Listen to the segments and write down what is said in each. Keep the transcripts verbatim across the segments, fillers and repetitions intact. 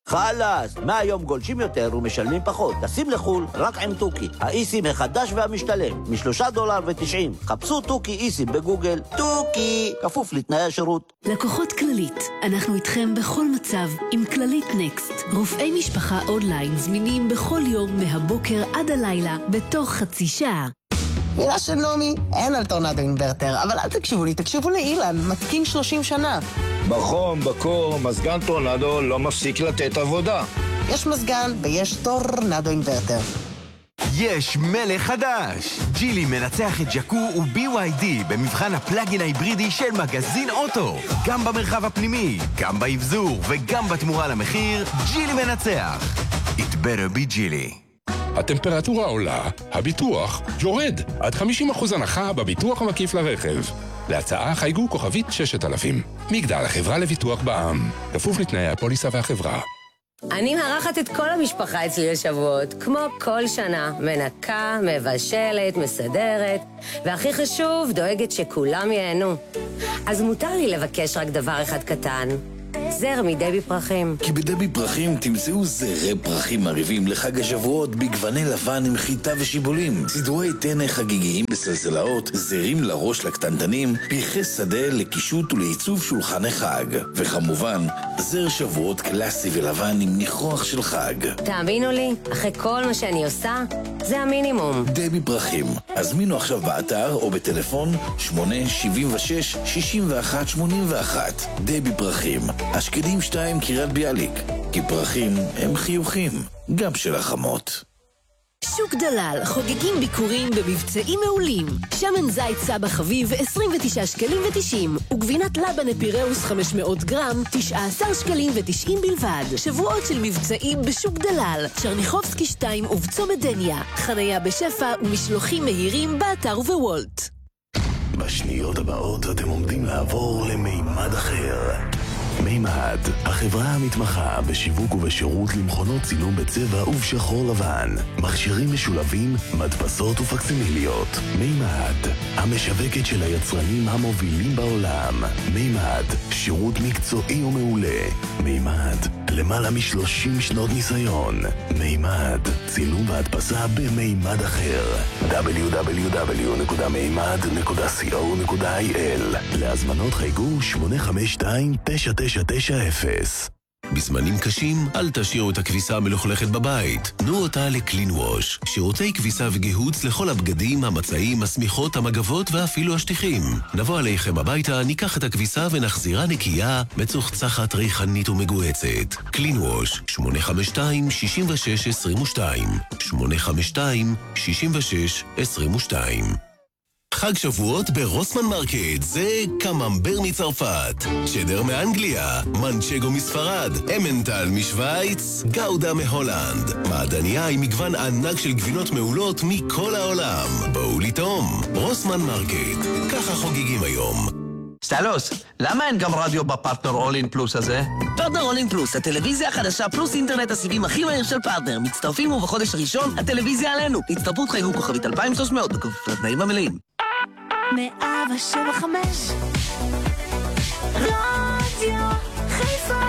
חלאס, מהיום גולשים יותר ומשלמים פחות. טסים לחול רק עם טוקי. האיסים החדש והמשתלם, משלושה דולר ותשעים. חפשו טוקי איסים בגוגל. טוקי, כפוף לתנאי השירות. לקוחות כללית, אנחנו איתכם בכל מצב עם כללית נקסט. רופאי משפחה אונליין זמינים בכל יום מהבוקר עד הלילה בתוך חצי שעה. מילה של נומי, אין על טורנדו אינברטר, אבל אל תקשיבו לי, תקשיבו לאילן, מתקין שלושים שנה. בחום, בקור, מזגן טורנדו לא מפסיק לתת עבודה. יש מזגן ויש טורנדו אינברטר. יש מלך חדש! ג'ילי מנצח את ג'קו ו-בי וואי די במבחן הפלאגין ההיברידי של מגזין אוטו. גם במרחב הפנימי, גם באבזור וגם בתמורה למחיר, ג'ילי מנצח. It better be ג'ילי. הטמפרטורה עולה, הביטוח יורד. עד חמישים אחוז הנחה בביטוח המקיף לרכב. להצעה חייגו כוכבית ששת אלפים. מגדל החברה לביטוח בע"מ. כפוף לתנאי הפוליסה והחברה. אני מארחת את כל המשפחה אצלי לשבועות, כמו כל שנה. מנקה, מבשלת, מסדרת, והכי חשוב, דואגת שכולם ייהנו. אז מותר לי לבקש רק דבר אחד קטן. זר מדבי פרחים. כי בדבי פרחים תמצאו זרי פרחים מריבים לחג השבועות בגווני לבן עם חיטה ושיבולים, סידורי טנא חגיגיים בסלסלאות, זרים לראש לקטנטנים, פרחי שדה לקישוט ולעיצוב שולחני חג, וכמובן זר שבועות קלאסי ולבן עם ניחוח של חג. תאמינו לי, אחרי כל מה שאני עושה, זה המינימום. דבי פרחים, הזמינו עכשיו באתר או בטלפון שמונה שבעים ושש שישים ואחת שמונים ואחת. דבי פרחים, אשקדים שתיים קריית ביאליק, כי פרחים הם חיוכים, גם של החמות. שוק דלל, חוגגים ביקורים במבצעים מעולים. שמן זית סבא חביב עשרים ותשעה שקלים ותשעים, וגבינת לבן אפיראוס חמש מאות גרם תשעה עשר שקלים ותשעים בלבד. שבועות של מבצעים בשוק דלל, צ'רניחובסקי שתיים ובצומת דניה, חניה בשפע ומשלוחים מהירים באתר ובוולט. בשניות הבאות אתם עומדים לעבור למימד אחר. מימד, החברה המתמחה בשיווק ובשירות למכונות צילום בצבע ובשחור לבן, מכשירים משולבים, מדפסות ופקסימיליות. מימד, המשווקת של היצרנים המובילים בעולם. מימד, שירות מקצועי ומעולה. מימד, למעלה משלושים שנות ניסיון. מימד, צילום והדפסה במימד אחר. דאבליו דאבליו דאבליו נקודה מימד נקודה סי או נקודה איי אל. להזמנות חייגו שמונה חמש שתיים תשע תשע תשע אפס. בזמנים קשים, אל תשאירו את הכביסה המלוכלכת בבית. תנו אותה לקלין ווש. שירותי כביסה וגיהוץ לכל הבגדים, המצעים, השמיכות, המגבות ואפילו השטיחים. נבוא עליכם הביתה, ניקח את הכביסה ונחזירה נקייה, מצוחצחת, ריחנית ומגועצת. קלין ווש, שמונה חמש שתיים שישים ושש עשרים ושתיים. שמונה חמש שתיים שישים ושש עשרים ושתיים. חג שבועות ברוסמן מרקט, זה קממבר מצרפת, צ'דר מאנגליה, מנצ'גו מספרד, אמנטל משוויץ, גאודה מהולנד, מעדניה עם מגוון ענק של גבינות מעולות מכל העולם. בואו לטעום, רוסמן מרקט, ככה חוגגים היום. סטלוס, למה אין גם רדיו בפרטנר אולין פלוס הזה? פרטנר אולין פלוס, הטלוויזיה החדשה פלוס אינטרנט הסיבים הכי מהיר של פרטנר. מצטרפים ובחודש הראשון, הטלוויזיה עלינו. הצטרפות חייגו כוכבית אלפיים ושלוש מאות בכפוף לתנאים המלאים. מאה שבע חמש רדיו חיפה.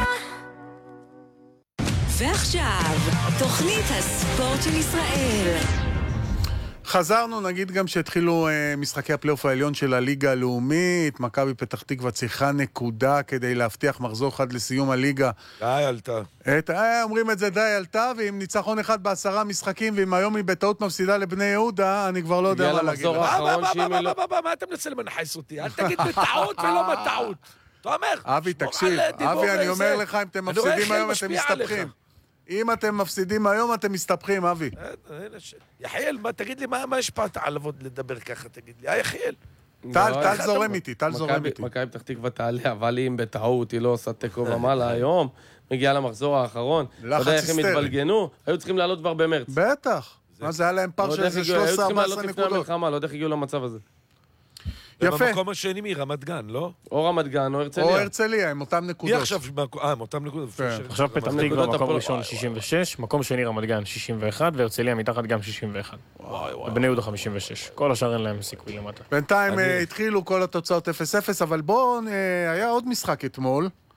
ועכשיו, תוכנית הספורט של ישראל. חזרנו, נגיד גם שהתחילו אה, משחקי הפלייאוף העליון של הליגה הלאומית. מכבי פתח תקווה צריכה נקודה כדי להבטיח מחזור אחד לסיום הליגה. די עלתה. את, אה, אומרים את זה די עלתה, ועם ניצחון אחד בעשרה משחקים, ועם היום היא בטעות מפסידה לבני יהודה, אני כבר לא יודע מה להגיד. מה, מה, מה, מה, מה, מה, מה אתה מנסה למנחס אותי? אל תגיד בטעות ולא בטעות. אתה אומר. אבי, תקשיב, אבי, אני אומר לך, אם אתם מפסידים היום, אתם מסתבכים. אם אתם מפסידים היום, אתם מסתבכים, אבי. יחיאל, תגיד לי, מה השפעת על עבוד לדבר ככה, תגיד לי? אה, יחיאל. טל, טל זורם איתי, טל זורם איתי. מכבי פתח תקווה תעלה, אבל אם בטעות היא לא עושה תיקו ומעלה היום, מגיעה למחזור האחרון. אתה יודע איך הם התבלגנו? היו צריכים לעלות כבר במרץ. בטח. מה זה היה להם פער של איזה שלוש עשרה ארבע עשרה נקודות. לא יודע איך הגיעו למצב הזה. יפה. במקום השני מי? רמת גן, לא? או רמת גן, או הרצליה. או הרצליה, עם אותם נקודות. מי עכשיו? אה, עם אותם נקודות. עכשיו פתח תקווה מקום ראשון שישים ושש, מקום שני רמת גן שישים ואחת, והרצליה מתחת גם שישים ואחת. ובני יהודה חמישים ושש. כל השאר אין להם סיכוי למטה. בינתיים התחילו כל התוצאות אפס אפס, אבל בואו, היה עוד משחק אתמול.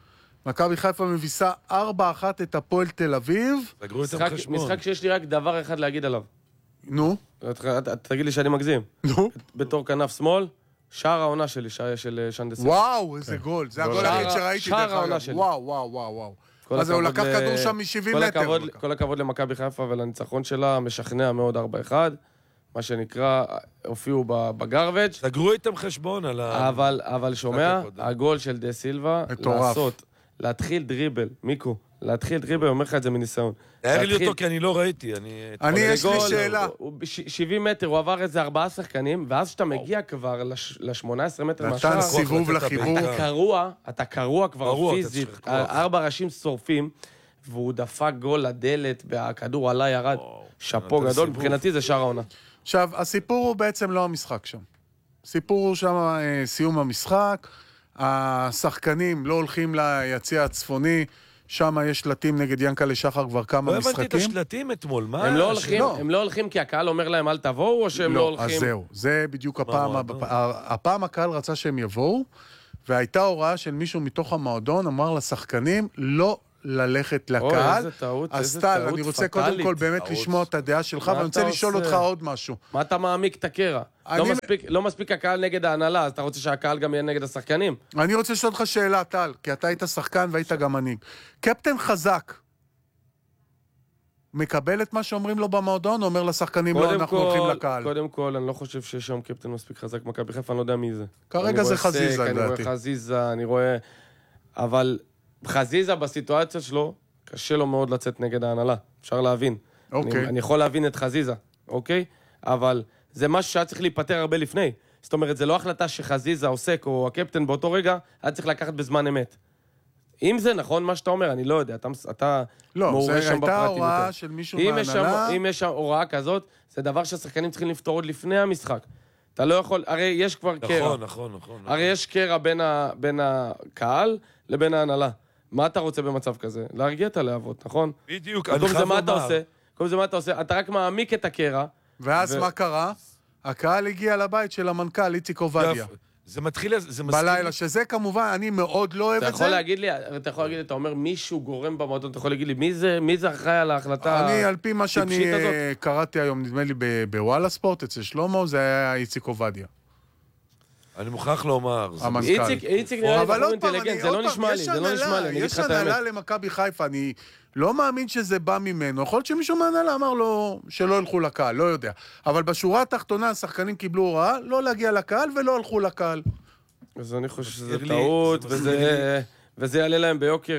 מכבי חיפה מביסה ארבע אחת את הפועל תל אביב. משחק שיש לי רק דבר אחד להגיד עליו. נו? תגיד לי שאני מגזים. נו? בתור כנף שמאל, שער העונה שלי, של שנדסר. וואו, איזה גול. זה הגול הכי שראיתי דרך אגב. וואו, וואו, וואו, וואו. אז הוא לקח כדור שם מ-שבעים מטר. כל הכבוד למכבי חיפה ולניצחון שלה, משכנע מאוד ארבע אחד. מה שנקרא, הופיעו בגרבג'. סגרו איתם חשבון על ה... אבל, אבל שומע, הגול של דה סילבה, לעשות, להתחיל דריבל, מיקו, להתחיל דריבל, אומר לך את זה מניסיון. תאר לי אותו כי אני לא ראיתי, אני... אני, יש לי שאלה. שבעים מטר, הוא עבר איזה ארבעה שחקנים, ואז שאתה מגיע כבר ל-שמונה עשרה מטר מהשאר, נתן סיבוב לחיבור. אתה קרוע, אתה קרוע כבר פיזית, ארבע ראשים שורפים, והוא דפק גול לדלת, והכדור עלה ירד, שפו גדול, מבחינתי זה שער העונה. עכשיו, הסיפור הוא בעצם לא המשחק שם. הסיפור הוא שם אה, סיום המשחק, השחקנים לא הולכים ליציע הצפוני, שם יש שלטים נגד ינקלה שחר כבר כמה לא משחקים. לא הבנתי את השלטים אתמול, מה? הם לא הולכים, לא. הם לא הולכים כי הקהל אומר להם אל תבואו, או שהם לא, לא הולכים? אז זהו, זה בדיוק הפעם, הפ... הפעם הקהל רצה שהם יבואו, והייתה הוראה של מישהו מתוך המועדון, אמר לשחקנים לא ללכת לקהל. אז טל, אני רוצה קודם כל באמת לשמוע את הדעה שלך, ואני רוצה לשאול אותך עוד משהו. מה אתה מעמיק את הקרע? לא מספיק הקהל נגד ההנהלה, אז אתה רוצה שהקהל גם יהיה נגד השחקנים? אני רוצה לשאול אותך שאלה, טל, כי אתה היית שחקן והיית גם מנהיג. קפטן חזק, מקבל את מה שאומרים לו במועדון, או אומר לשחקנים לא, אנחנו הולכים לקהל? קודם כל, אני לא חושב שיש שם קפטן מספיק חזק מכבי חיפה, אני לא יודע מי זה. כרגע זה חזיזה, אני רואה חזיזה, אני רואה... אבל... חזיזה בסיטואציה שלו, קשה לו מאוד לצאת נגד ההנהלה, אפשר להבין. אוקיי. אני, אני יכול להבין את חזיזה, אוקיי? אבל זה משהו שהיה צריך להיפטר הרבה לפני. זאת אומרת, זה לא החלטה שחזיזה עוסק או הקפטן באותו רגע, היה צריך לקחת בזמן אמת. אם זה נכון מה שאתה אומר, אני לא יודע, אתה, אתה לא, מעורה שם בפרטים. לא, זו הייתה הוראה של מישהו מההנהלה. אם יש הוראה כזאת, זה דבר שהשחקנים צריכים לפתור עוד לפני המשחק. אתה לא יכול, הרי יש כבר נכון, קרע. נכון, נכון, נכון. הרי יש קרע בין, ה, בין הקהל לבין ההנהלה. מה אתה רוצה במצב כזה? להרגיע את הלהבות, נכון? בדיוק, אני חייב לומר. כל זה מה אתה עושה? אתה רק מעמיק את הקרע. ואז מה קרה? הקהל הגיע לבית של המנכ"ל, איציק עובדיה. זה מתחיל, זה מסכים. בלילה, שזה כמובן, אני מאוד לא אוהב את זה. אתה יכול להגיד לי, אתה יכול להגיד לי, אתה אומר מישהו גורם במועדון, אתה יכול להגיד לי, מי זה, מי זה אחראי על ההחלטה? אני, על פי מה שאני קראתי היום, נדמה לי בוואלה ספורט, אצל שלמה, זה היה איציק עובדיה. אני מוכרח לומר. איציק, איציק נראה לי בחור אינטליגנט, זה לא נשמע לי, זה לא נשמע לי, אני אגיד לך את האמת. יש הנהלה למכבי חיפה, אני לא מאמין שזה בא ממנו, יכול להיות שמישהו מהנהלה אמר לו שלא הלכו לקהל, לא יודע. אבל בשורה התחתונה, השחקנים קיבלו הוראה, לא להגיע לקהל ולא הלכו לקהל. אז אני חושב שזה טעות, וזה יעלה להם ביוקר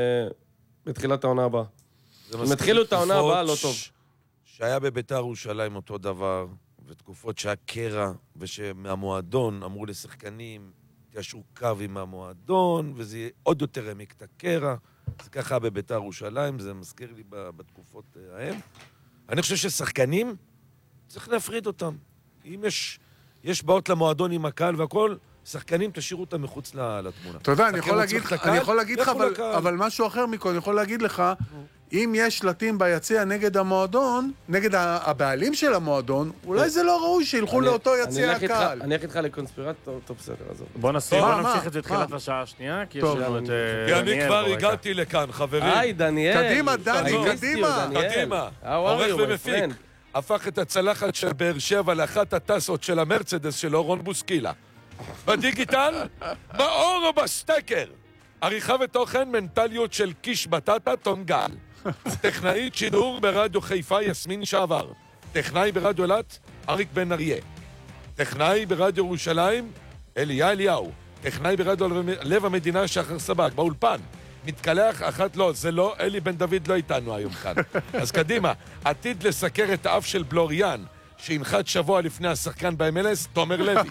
בתחילת העונה הבאה. אם התחילו את העונה הבאה, לא טוב. שהיה בביתר ירושלים אותו דבר, ותקופות שהיה קרע, ושמהמועדון אמרו לשחקנים, תיישרו קו עם המועדון, וזה עוד יותר העמיק את הקרע. זה ככה בביתר ירושלים, זה מזכיר לי בתקופות ההם. אני חושב ששחקנים, צריך להפריד אותם. אם יש, יש באות למועדון עם הקהל והכל, שחקנים תשאירו אותם מחוץ לתמונה. אתה יודע, אני יכול להגיד, אני יכול להגיד לך, אבל, אבל משהו אחר מכל, אני יכול להגיד לך, אם יש שלטים ביציע נגד המועדון, נגד הבעלים של המועדון, אולי זה לא ראוי שילכו לאותו יציע הקהל. אני אלך איתך לקונספירטור, טוב בסדר, עזוב. בוא נמשיך את זה תחילת השעה השנייה, כי יש לנו את דניאל. אני כבר הגעתי לכאן, חברים. היי, דניאל. קדימה, דני, קדימה. קדימה. עורך ומפיק. הפך את הצלחת של באר שבע לאחת הטסות של המרצדס של אורון בוסקילה. בדיגיטל, באור או בסטקר. עריכה ותוכן מנטליות של קיש בטטה טונגל. טכנאית שידור ברדיו חיפה יסמין שעבר. טכנאי ברדיו אלת אריק בן אריה. טכנאי ברדיו ירושלים אליה אליהו. טכנאי ברדיו לב המדינה שחר סבק. באולפן מתקלח אחת לא, זה לא, אלי בן דוד לא איתנו היום כאן. אז קדימה, עתיד לסקר את האף של בלוריאן שהנחת שבוע לפני השחקן ב-אם אל אס, תומר לוי.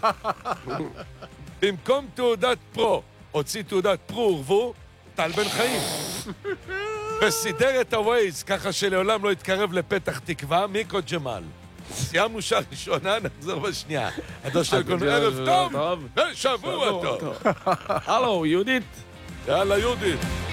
במקום תעודת פרו, הוציא תעודת פרו ורבו, טל בן חיים. וסידר את הווייז, ככה שלעולם לא יתקרב לפתח תקווה, מיקו ג'מאל. סיימנו שעה ראשונה, נחזור בשנייה. עד של כל ערב טוב, ושבוע טוב. הלו, יהודית. יאללה, יהודית.